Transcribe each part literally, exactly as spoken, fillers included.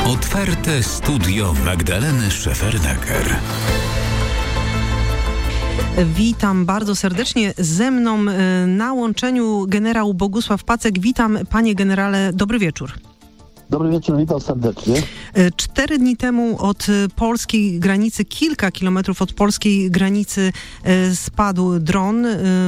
Otwarte studio Magdaleny Szefernaker. Witam bardzo serdecznie. Ze mną na łączeniu generał Bogusław Pacek. Witam, panie generale, dobry wieczór. Dobry wieczór, witam serdecznie. Cztery dni temu od polskiej granicy, kilka kilometrów od polskiej granicy spadł dron.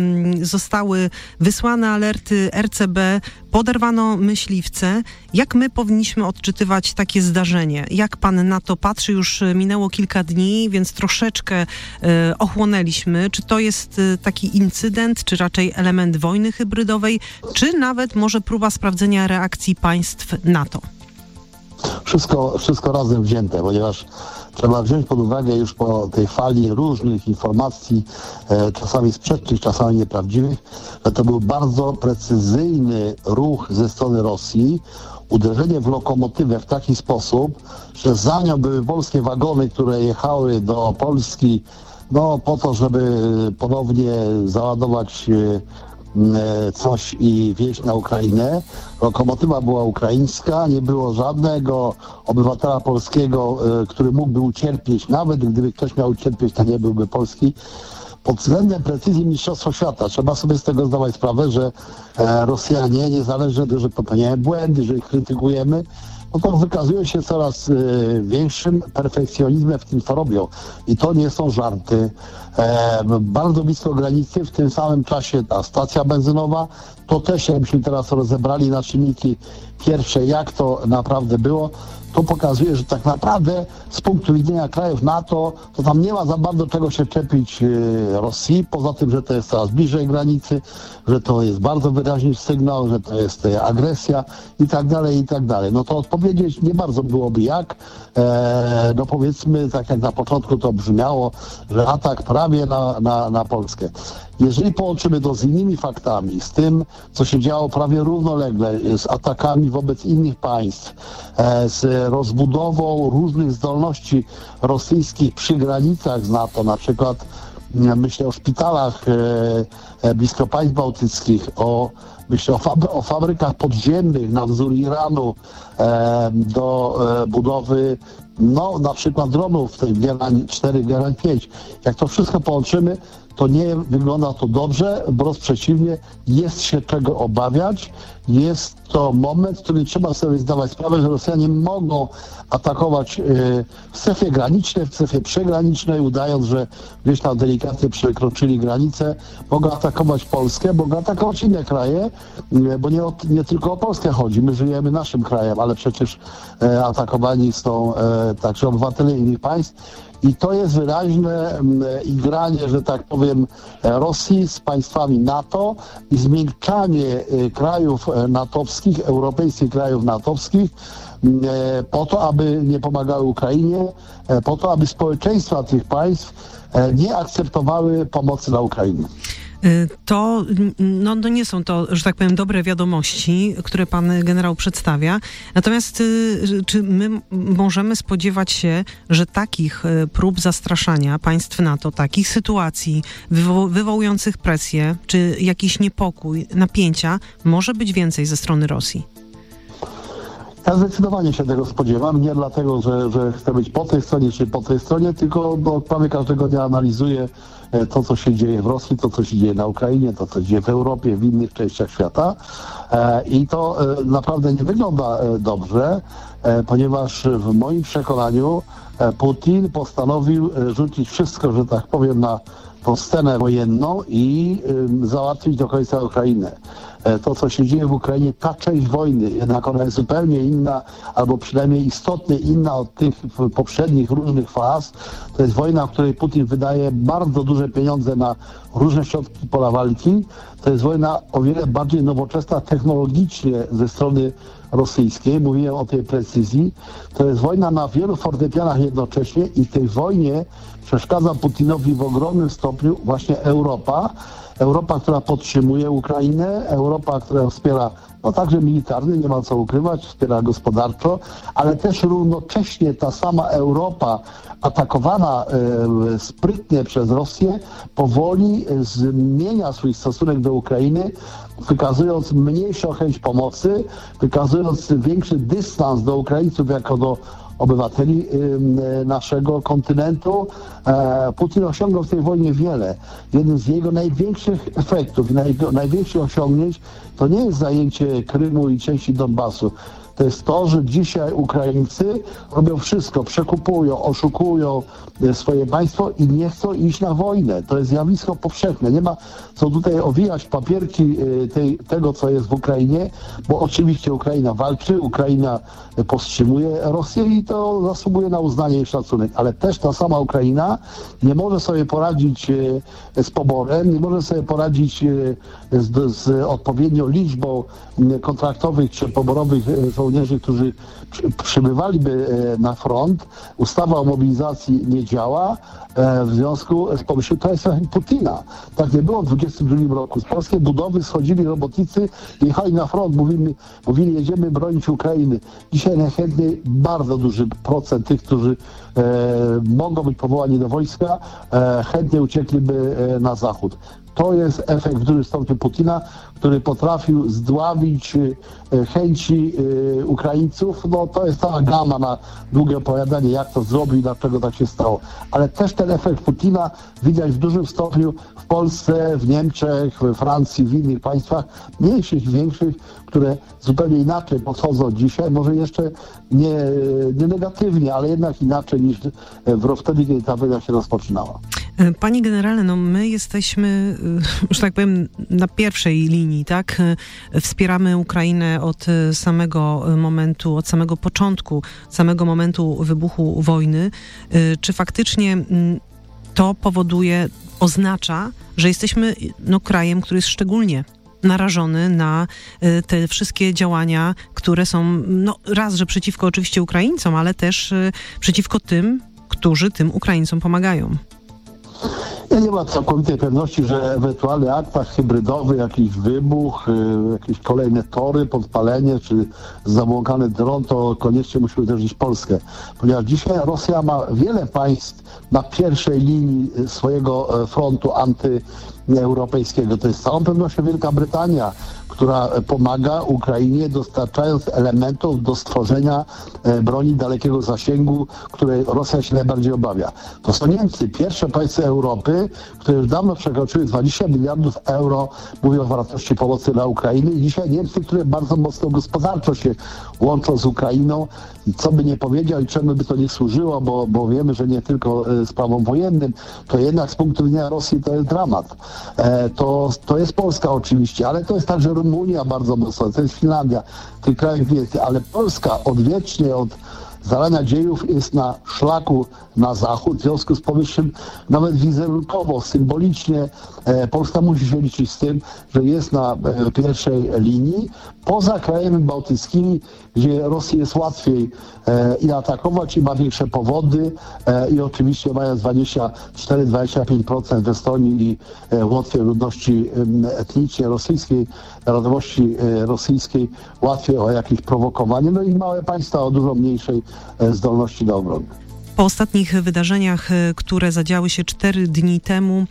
Zostały wysłane alerty R C B, poderwano myśliwce. Jak my powinniśmy odczytywać takie zdarzenie? Jak pan na to patrzy? Już minęło kilka dni, więc troszeczkę ochłonęliśmy. Czy to jest taki incydent, czy raczej element wojny hybrydowej, czy nawet może próba sprawdzenia reakcji państw NATO? Wszystko, wszystko razem wzięte, ponieważ trzeba wziąć pod uwagę już po tej fali różnych informacji, e, czasami sprzecznych, czasami nieprawdziwych, że to był bardzo precyzyjny ruch ze strony Rosji, uderzenie w lokomotywę w taki sposób, że za nią były polskie wagony, które jechały do Polski, no po to, żeby ponownie załadować e, coś i wieźć na Ukrainę. Lokomotywa była ukraińska, nie było żadnego obywatela polskiego, który mógłby ucierpieć, nawet gdyby ktoś miał ucierpieć, to nie byłby polski. Pod względem precyzji mistrzostwa świata trzeba sobie z tego zdawać sprawę, że Rosjanie, niezależnie od tego, że popełniają błędy, że ich krytykujemy, no to wykazują się coraz y, większym perfekcjonizmem w tym, co robią. I to nie są żarty. E, bardzo blisko granicy, w tym samym czasie ta stacja benzynowa, to też jakbyśmy teraz rozebrali na czynniki pierwsze, jak to naprawdę było, to pokazuje, że tak naprawdę z punktu widzenia krajów NATO, to tam nie ma za bardzo czego się czepić yy, Rosji, poza tym, że to jest coraz bliżej granicy, że to jest bardzo wyraźny sygnał, że to jest yy, agresja i tak dalej, i tak dalej. No to odpowiedzieć nie bardzo byłoby jak. E, no powiedzmy, tak jak na początku to brzmiało, że atak prawie na, na, na Polskę. Jeżeli połączymy to z innymi faktami, z tym, co się działo prawie równolegle, z atakami wobec innych państw, e, z rozbudową różnych zdolności rosyjskich przy granicach z NATO, na przykład myślę o szpitalach e, blisko państw bałtyckich, o, myślę o, fabry, o fabrykach podziemnych na wzór Iranu e, do e, budowy no na przykład dronów, tej Gerań cztery, Gerań pięć. Jak to wszystko połączymy, to nie wygląda to dobrze, wprost przeciwnie, jest się czego obawiać. Jest to moment, w którym trzeba sobie zdawać sprawę, że Rosjanie mogą atakować w strefie granicznej, w strefie przygranicznej, udając, że gdzieś tam delikatnie przekroczyli granicę, mogą atakować Polskę, mogą atakować inne kraje, bo nie, o, nie tylko o Polskę chodzi, my żyjemy naszym krajem, ale przecież atakowani są także obywatele innych państw. I to jest wyraźne igranie, że tak powiem, Rosji z państwami NATO i zmiękczanie krajów natowskich, europejskich krajów natowskich po to, aby nie pomagały Ukrainie, po to, aby społeczeństwa tych państw nie akceptowały pomocy dla Ukrainy. To, no, to nie są to, że tak powiem, dobre wiadomości, które pan generał przedstawia. Natomiast czy my możemy spodziewać się, że takich prób zastraszania państw NATO, takich sytuacji wywo- wywołujących presję, czy jakiś niepokój, napięcia, może być więcej ze strony Rosji? Ja zdecydowanie się tego spodziewam, nie dlatego, że, że chcę być po tej stronie czy po tej stronie, tylko bo prawie każdego dnia analizuję to, co się dzieje w Rosji, to, co się dzieje na Ukrainie, to, co się dzieje w Europie, w innych częściach świata. I to naprawdę nie wygląda dobrze, ponieważ w moim przekonaniu Putin postanowił rzucić wszystko, że tak powiem, na tą scenę wojenną i załatwić do końca Ukrainę. To, co się dzieje w Ukrainie, ta część wojny, jednak ona jest zupełnie inna, albo przynajmniej istotnie inna od tych poprzednich różnych faz. To jest wojna, w której Putin wydaje bardzo duże pieniądze na różne środki pola walki. To jest wojna o wiele bardziej nowoczesna technologicznie ze strony rosyjskiej. Mówiłem o tej precyzji. To jest wojna na wielu fortepianach jednocześnie i w tej wojnie przeszkadza Putinowi w ogromnym stopniu właśnie Europa, Europa, która podtrzymuje Ukrainę, Europa, która wspiera, no także militarnie, nie ma co ukrywać, wspiera gospodarczo, ale też równocześnie ta sama Europa atakowana e, sprytnie przez Rosję powoli zmienia swój stosunek do Ukrainy, wykazując mniejszą chęć pomocy, wykazując większy dystans do Ukraińców jako do obywateli y, naszego kontynentu. E, Putin osiągnął w tej wojnie wiele. Jeden z jego największych efektów i naj, największych osiągnięć to nie jest zajęcie Krymu i części Donbasu. To jest to, że dzisiaj Ukraińcy robią wszystko, przekupują, oszukują swoje państwo i nie chcą iść na wojnę. To jest zjawisko powszechne. Nie ma co tutaj owijać papierki tej, tego, co jest w Ukrainie, bo oczywiście Ukraina walczy, Ukraina powstrzymuje Rosję i to zasługuje na uznanie i szacunek. Ale też ta sama Ukraina nie może sobie poradzić z poborem, nie może sobie poradzić z, z odpowiednią liczbą kontraktowych czy poborowych żołnierzy, którzy przy, przybywaliby na front. Ustawa o mobilizacji nie działa. W związku z pomysłem, to jest efekt Putina. Tak nie było w dwudziestym drugim roku. Z polskiej budowy schodzili robotnicy, jechali na front, mówili, mówili jedziemy bronić Ukrainy. Dzisiaj najchętniej bardzo duży procent tych, którzy e, mogą być powołani do wojska, e, chętnie uciekliby e, na zachód. To jest efekt w dużym stopniu Putina, który potrafił zdławić chęci Ukraińców. No to jest cała gama na długie opowiadanie, jak to zrobił i dlaczego tak się stało. Ale też ten efekt Putina widać w dużym stopniu w Polsce, w Niemczech, we Francji, w innych państwach, mniejszych i większych, które zupełnie inaczej podchodzą dzisiaj, może jeszcze nie, nie negatywnie, ale jednak inaczej niż w, wtedy, kiedy ta wojna się rozpoczynała. Panie generale, no my jesteśmy, że tak powiem, na pierwszej linii, tak? Wspieramy Ukrainę od samego momentu, od samego początku, samego momentu wybuchu wojny. Czy faktycznie to powoduje, oznacza, że jesteśmy no, krajem, który jest szczególnie narażony na te wszystkie działania, które są, no raz, że przeciwko oczywiście Ukraińcom, ale też przeciwko tym, którzy tym Ukraińcom pomagają? Ja nie ma całkowitej pewności, że ewentualny atak hybrydowy, jakiś wybuch, jakieś kolejne tory, podpalenie czy zabłąkany dron, to koniecznie musi uderzyć Polskę. Ponieważ dzisiaj Rosja ma wiele państw na pierwszej linii swojego frontu antyeuropejskiego. To jest z całą pewnością Wielka Brytania, która pomaga Ukrainie, dostarczając elementów do stworzenia broni dalekiego zasięgu, której Rosja się najbardziej obawia. To są Niemcy, pierwsze państwa Europy, które już dawno przekroczyły dwadzieścia miliardów euro, mówią o wartości pomocy dla Ukrainy. I dzisiaj Niemcy, które bardzo mocno gospodarczo się łączą z Ukrainą, co by nie powiedział i czemu by to nie służyło, bo, bo wiemy, że nie tylko sprawom wojennym, to jednak z punktu widzenia Rosji to jest dramat. E, to, to jest Polska oczywiście, ale to jest także Rumunia bardzo mocno, to jest Finlandia, tych krajów więcej, ale Polska odwiecznie, od zarania dziejów jest na szlaku na zachód, w związku z powyższym nawet wizerunkowo, symbolicznie e, Polska musi się liczyć z tym, że jest na e, pierwszej linii, poza krajami bałtyckimi, gdzie Rosji jest łatwiej e, i atakować i ma większe powody e, i oczywiście mając dwadzieścia cztery do dwudziestu pięciu procent w Estonii i e, Łotwie ludności e, etnicznie rosyjskiej, narodowości e, rosyjskiej, łatwiej o jakieś prowokowanie, no i małe państwa o dużo mniejszej e, zdolności do obrony. Po ostatnich wydarzeniach, które zadziały się cztery dni temu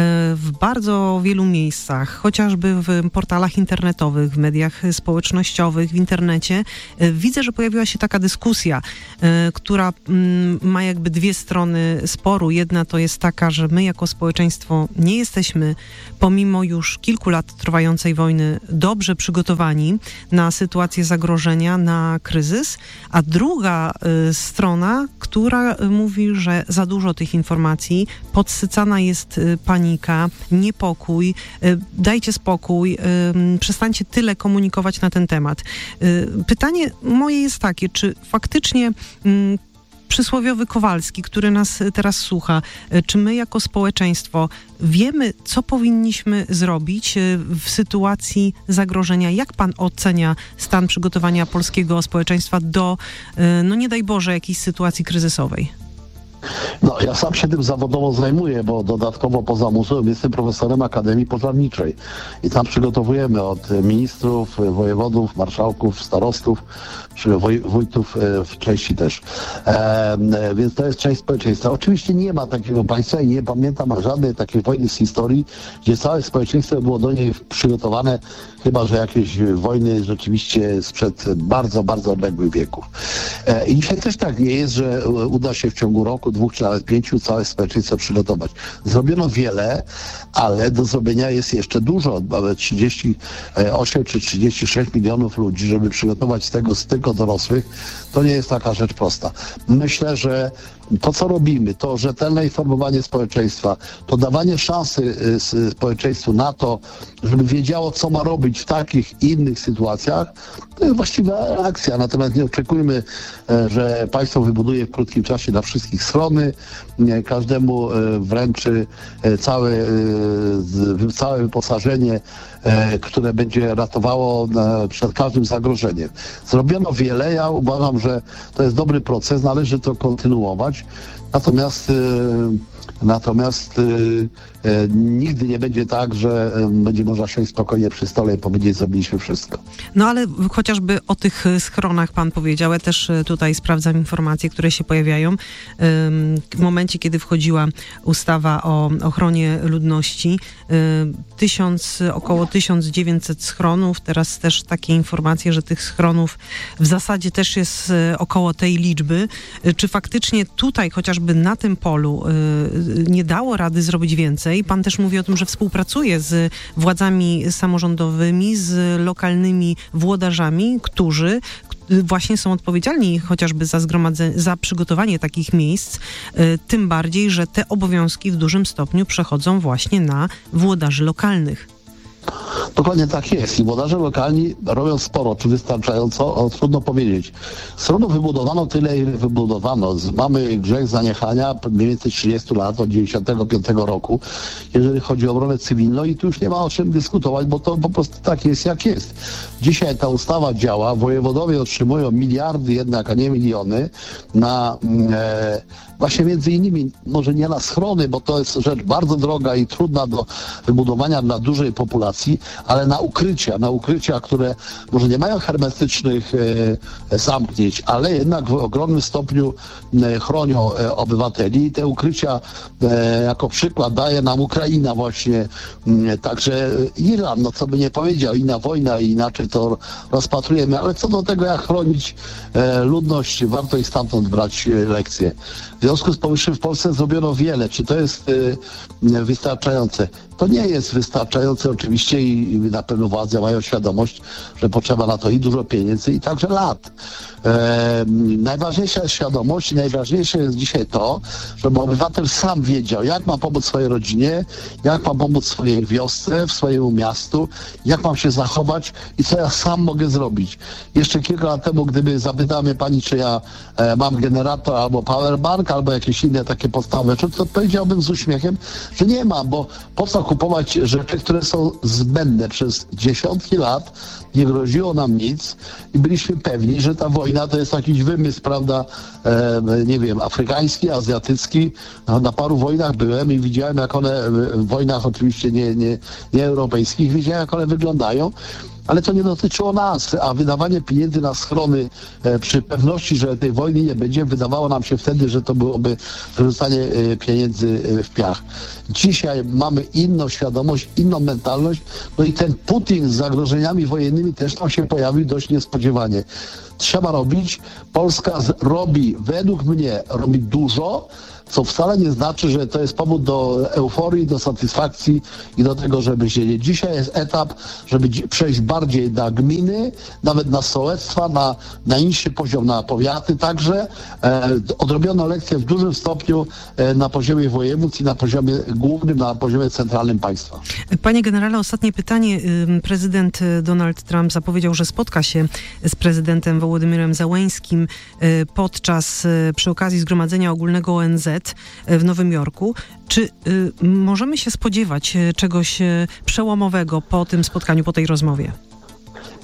w bardzo wielu miejscach, chociażby w portalach internetowych, w mediach społecznościowych, w internecie, widzę, że pojawiła się taka dyskusja, która ma jakby dwie strony sporu. Jedna to jest taka, że my jako społeczeństwo nie jesteśmy, pomimo już kilku lat trwającej wojny, dobrze przygotowani na sytuację zagrożenia, na kryzys, a druga strona, która mówi, że za dużo tych informacji, podsycana jest panika, niepokój, dajcie spokój, przestańcie tyle komunikować na ten temat. Pytanie moje jest takie, czy faktycznie przysłowiowy Kowalski, który nas teraz słucha, czy my jako społeczeństwo wiemy, co powinniśmy zrobić w sytuacji zagrożenia? Jak pan ocenia stan przygotowania polskiego społeczeństwa do, no nie daj Boże, jakiejś sytuacji kryzysowej? No, ja sam się tym zawodowo zajmuję, bo dodatkowo poza muzeum jestem profesorem Akademii Pożarniczej i tam przygotowujemy od ministrów, wojewodów, marszałków, starostów, czy woj, wójtów e, w części też. E, więc to jest część społeczeństwa. Oczywiście nie ma takiego państwa i nie pamiętam żadnej takiej wojny z historii, gdzie całe społeczeństwo było do niej przygotowane, chyba że jakieś wojny rzeczywiście sprzed bardzo, bardzo odległych wieków. E, I dzisiaj też tak nie jest, że uda się w ciągu roku, dwóch czy nawet pięciu całe społeczeństwo przygotować. Zrobiono wiele, ale do zrobienia jest jeszcze dużo. Mamy trzydzieści osiem czy trzydzieści sześć milionów ludzi, żeby przygotować z tego z tylko dorosłych, to nie jest taka rzecz prosta. Myślę, że to, co robimy, to rzetelne informowanie społeczeństwa, to dawanie szansy społeczeństwu na to, żeby wiedziało, co ma robić w takich i innych sytuacjach, to jest właściwa reakcja. Natomiast nie oczekujmy, że państwo wybuduje w krótkim czasie dla wszystkich schrony, każdemu wręczy całe, całe wyposażenie, które będzie ratowało przed każdym zagrożeniem. Zrobiono wiele, ja uważam, że to jest dobry proces, należy to kontynuować. Natomiast, natomiast e, nigdy nie będzie tak, że e, będzie można siąść spokojnie przy stole i powiedzieć, zrobiliśmy wszystko. No ale chociażby o tych schronach pan powiedział, ja też tutaj sprawdzam informacje, które się pojawiają. W momencie, kiedy wchodziła ustawa o ochronie ludności, tysiąc, około tysiąc dziewięćset schronów, teraz też takie informacje, że tych schronów w zasadzie też jest około tej liczby. Czy faktycznie tutaj, chociażby na tym polu, nie dało rady zrobić więcej? Pan też mówi o tym, że współpracuje z władzami samorządowymi, z lokalnymi włodarzami, którzy właśnie są odpowiedzialni chociażby za zgromadzenie, za przygotowanie takich miejsc, tym bardziej, że te obowiązki w dużym stopniu przechodzą właśnie na włodarzy lokalnych. Dokładnie tak jest. I włodarze lokalni robią sporo, czy wystarczająco, o, trudno powiedzieć. Schronów wybudowano tyle, ile wybudowano. Mamy grzech zaniechania mniej więcej trzydzieści lat, od dziewięćdziesiątego piątego roku, jeżeli chodzi o obronę cywilną i tu już nie ma o czym dyskutować, bo to po prostu tak jest, jak jest. Dzisiaj ta ustawa działa, wojewodowie otrzymują miliardy jednak, a nie miliony na e, właśnie między innymi, może nie na schrony, bo to jest rzecz bardzo droga i trudna do wybudowania dla dużej populacji, ale na ukrycia, na ukrycia, które może nie mają hermetycznych e, zamknięć, ale jednak w ogromnym stopniu e, chronią e, obywateli. I te ukrycia e, jako przykład daje nam Ukraina właśnie, e, także Iran, no co by nie powiedział, inna wojna i inaczej to rozpatrujemy, ale co do tego, jak chronić e, ludność, warto ich stamtąd brać e, lekcje. W związku z powyższym w Polsce zrobiono wiele. Czy to jest e, wystarczające? To nie jest wystarczające oczywiście i, i na pewno władze mają świadomość, że potrzeba na to i dużo pieniędzy i także lat. E, najważniejsza jest świadomość i najważniejsze jest dzisiaj to, żeby obywatel sam wiedział, jak ma pomóc swojej rodzinie, jak ma pomóc swojej wiosce, w swojemu miastu, jak mam się zachować i co ja sam mogę zrobić. Jeszcze kilka lat temu, gdyby zapytała mnie pani, czy ja e, mam generator albo powerbank, albo jakieś inne takie podstawowe rzeczy, to powiedziałbym z uśmiechem, że nie mam, bo po co kupować rzeczy, które są zbędne przez dziesiątki lat, nie groziło nam nic i byliśmy pewni, że ta wojna to jest jakiś wymysł, prawda, e, nie wiem, afrykański, azjatycki. No, na paru wojnach byłem i widziałem, jak one, w wojnach oczywiście nie, nie, nie europejskich, widziałem, jak one wyglądają. Ale to nie dotyczyło nas, a wydawanie pieniędzy na schrony e, przy pewności, że tej wojny nie będzie, wydawało nam się wtedy, że to byłoby wyrzucanie e, pieniędzy e, w piach. Dzisiaj mamy inną świadomość, inną mentalność, no i ten Putin z zagrożeniami wojennymi też nam się pojawił dość niespodziewanie. Trzeba robić, Polska z, robi, według mnie, robi dużo, co wcale nie znaczy, że to jest powód do euforii, do satysfakcji i do tego, żeby się... Dzisiaj jest etap, żeby przejść bardziej na gminy, nawet na sołectwa, na najniższy poziom, na powiaty także. E, odrobiono lekcje w dużym stopniu e, na poziomie województw i na poziomie głównym, na poziomie centralnym państwa. Panie generale, ostatnie pytanie. Prezydent Donald Trump zapowiedział, że spotka się z prezydentem Wołodymyrem Zełeńskim podczas, przy okazji Zgromadzenia Ogólnego O N Z w Nowym Jorku. Czy y, możemy się spodziewać czegoś przełomowego po tym spotkaniu, po tej rozmowie?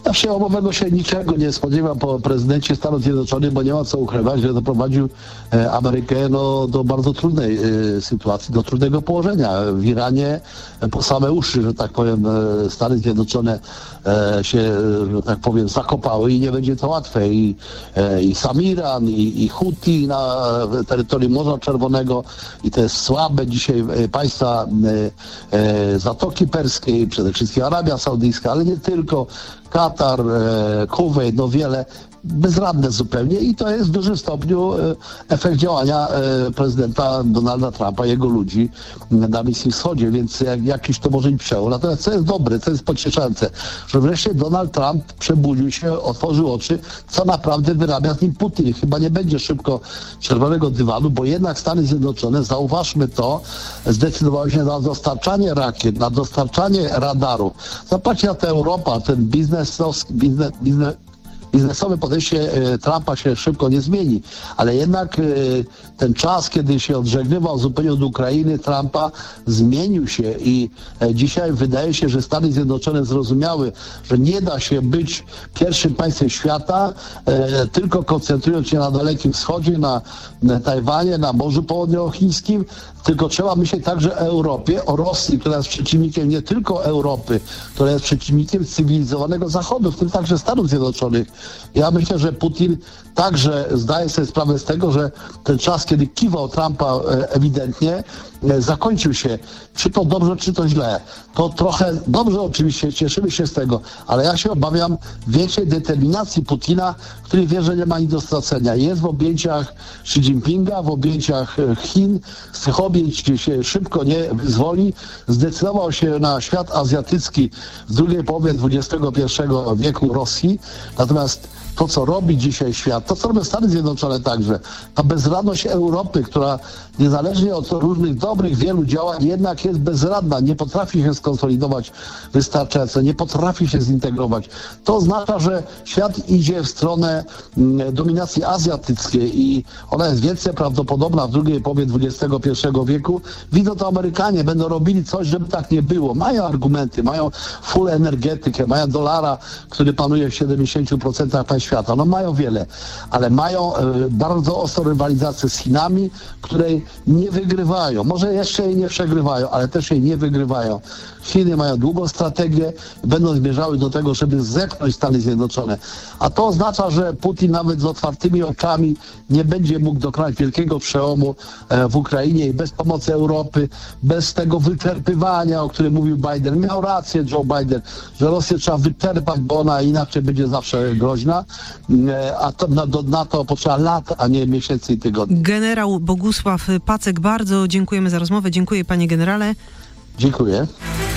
Ja przełomowego się niczego nie spodziewam po prezydencie Stanów Zjednoczonych, bo nie ma co ukrywać, że doprowadził e, Amerykę no, do bardzo trudnej e, sytuacji, do trudnego położenia. W Iranie e, po same uszy, że tak powiem, e, Stany Zjednoczone e, się, że tak powiem, zakopały i nie będzie to łatwe. I, e, i sam Iran, i, i Huti na terytorium Morza Czerwonego, i te słabe dzisiaj e, państwa e, e, Zatoki Perskiej, przede wszystkim Arabia Saudyjska, ale nie tylko, Katar, e, Kuwejt, no wiele, bezradne zupełnie i to jest w dużym stopniu e, efekt działania e, prezydenta Donalda Trumpa, jego ludzi na Bliskim Wschodzie, więc jak, jakiś to może być przełom. Natomiast co jest dobre, co jest pocieszające, że wreszcie Donald Trump przebudził się, otworzył oczy, co naprawdę wyrabia z nim Putin. Chyba nie będzie szybko czerwonego dywanu, bo jednak Stany Zjednoczone, zauważmy to, zdecydowały się na dostarczanie rakiet, na dostarczanie radarów. Zobaczcie na tę Europę, ten biznes, biznes, biznes biznesowe podejście Trumpa się szybko nie zmieni, ale jednak ten czas, kiedy się odżegnywał zupełnie od Ukrainy, Trumpa zmienił się i dzisiaj wydaje się, że Stany Zjednoczone zrozumiały, że nie da się być pierwszym państwem świata, tylko koncentrując się na Dalekim Wschodzie, na, na Tajwanie, na Morzu Południowochińskim, tylko trzeba myśleć także o Europie, o Rosji, która jest przeciwnikiem nie tylko Europy, która jest przeciwnikiem cywilizowanego Zachodu, w tym także Stanów Zjednoczonych. Ja myślę, że Putin także zdaje sobie sprawę z tego, że ten czas, kiedy kiwał Trumpa ewidentnie, zakończył się. Czy to dobrze, czy to źle. To trochę dobrze oczywiście, cieszymy się z tego, ale ja się obawiam większej determinacji Putina, który wie, że nie ma nic do stracenia. Jest w objęciach Xi Jinpinga, w objęciach Chin, z tych objęć się szybko nie wyzwoli. Zdecydował się na świat azjatycki w drugiej połowie dwudziestego pierwszego wieku Rosji. Natomiast to, co robi dzisiaj świat, to, co robią Stany Zjednoczone także, ta bezradność Europy, która niezależnie od różnych dobrych, wielu działań, jednak jest bezradna, nie potrafi się skonsolidować wystarczająco, nie potrafi się zintegrować. To oznacza, że świat idzie w stronę mm, dominacji azjatyckiej i ona jest więcej prawdopodobna w drugiej połowie dwudziestego pierwszego wieku. Widzą to Amerykanie, będą robili coś, żeby tak nie było. Mają argumenty, mają full energetykę, mają dolara, który panuje w siedemdziesięciu procentach państw świata. No mają wiele, ale mają e, bardzo ostrą rywalizację z Chinami, której nie wygrywają. Może jeszcze jej nie przegrywają, ale też jej nie wygrywają. Chiny mają długą strategię, będą zmierzały do tego, żeby zepchnąć Stany Zjednoczone. A to oznacza, że Putin nawet z otwartymi oczami nie będzie mógł dokonać wielkiego przełomu e, w Ukrainie i bez pomocy Europy, bez tego wyczerpywania, o którym mówił Biden. Miał rację Joe Biden, że Rosję trzeba wyczerpać, bo ona inaczej będzie zawsze groźna, e, a to, na, do, na to potrzeba lat, a nie miesięcy i tygodni. Generał Bogusław Pacek, bardzo dziękujemy za rozmowę. Dziękuję, panie generale. Dziękuję.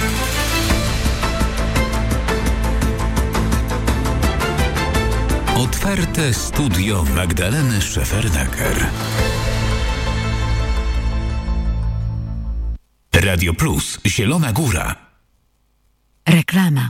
Otwarte studio Magdaleny Szefernaker. Radio Plus, Zielona Góra. Reklama.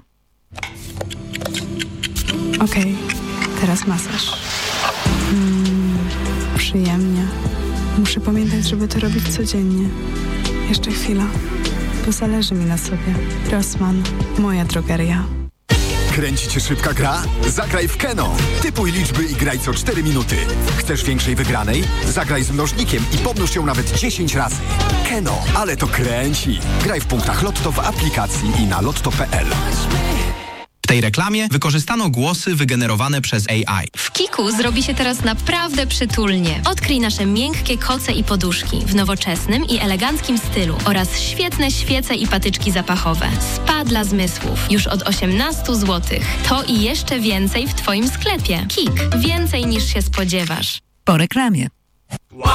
Okej, okay, teraz masaż. Mm, przyjemnie. Muszę pamiętać, żeby to robić codziennie. Jeszcze chwila, bo zależy mi na sobie. Rossmann, moja drogeria. Kręci cię szybka gra? Zagraj w Keno. Typuj liczby i graj co cztery minuty. Chcesz większej wygranej? Zagraj z mnożnikiem i pomnóż ją nawet dziesięć razy. Keno, ale to kręci. Graj w punktach Lotto w aplikacji i na lotto kropka p l. W tej reklamie wykorzystano głosy wygenerowane przez A I. W Kiku zrobi się teraz naprawdę przytulnie. Odkryj nasze miękkie koce i poduszki w nowoczesnym i eleganckim stylu oraz świetne świece i patyczki zapachowe. Spa dla zmysłów już od osiemnaście złotych. To i jeszcze więcej w Twoim sklepie. Kik. Więcej niż się spodziewasz. Po reklamie.